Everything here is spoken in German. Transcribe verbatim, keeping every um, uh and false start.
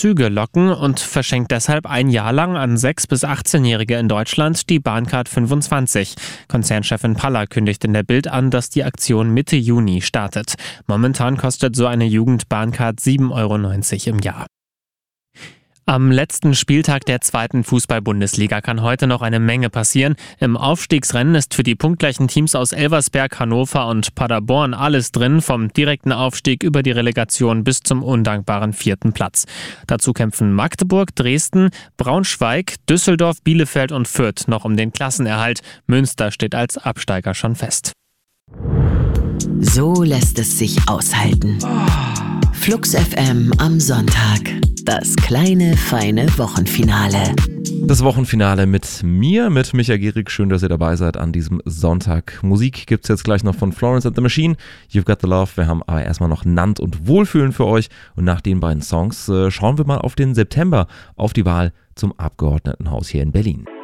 Züge locken und verschenkt deshalb ein Jahr lang an sechs- bis achtzehnjährige in Deutschland die Bahncard fünfundzwanzig. Konzernchefin Paller kündigt in der Bild an, dass die Aktion Mitte Juni startet. Momentan kostet so eine Jugend-Bahncard sieben Euro neunzig im Jahr. Am letzten Spieltag der zweiten Fußball-Bundesliga kann heute noch eine Menge passieren. Im Aufstiegsrennen ist für die punktgleichen Teams aus Elversberg, Hannover und Paderborn alles drin, vom direkten Aufstieg über die Relegation bis zum undankbaren vierten Platz. Dazu kämpfen Magdeburg, Dresden, Braunschweig, Düsseldorf, Bielefeld und Fürth noch um den Klassenerhalt. Münster steht als Absteiger schon fest. So lässt es sich aushalten. Flux F M am Sonntag. Das kleine, feine Wochenfinale. Das Wochenfinale mit mir, mit Micha Gierig. Schön, dass ihr dabei seid an diesem Sonntag. Musik gibt's jetzt gleich noch von Florence and the Machine. You've Got the Love. Wir haben aber erstmal noch Nant und Wohlfühlen für euch. Und nach den beiden Songs äh, schauen wir mal auf den September, auf die Wahl zum Abgeordnetenhaus hier in Berlin.